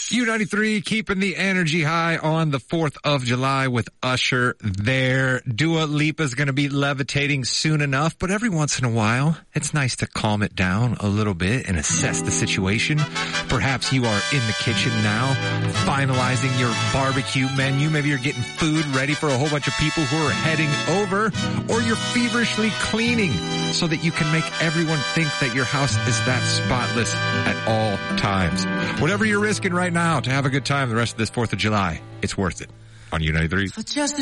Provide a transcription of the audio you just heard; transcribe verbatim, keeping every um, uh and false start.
U ninety-three keeping the energy high on the fourth of July with Usher there. Dua Lipa's going to be levitating soon enough, but every once in a while, it's nice to calm it down a little bit and assess the situation. Perhaps you are in the kitchen now, finalizing your barbecue menu. Maybe you're getting food ready for a whole bunch of people who are heading over, or you're feverishly cleaning so that you can make everyone think that your house is that spotless at all times. Whatever you're risking right now to have a good time the rest of this fourth of July, it's worth it on U ninety-three.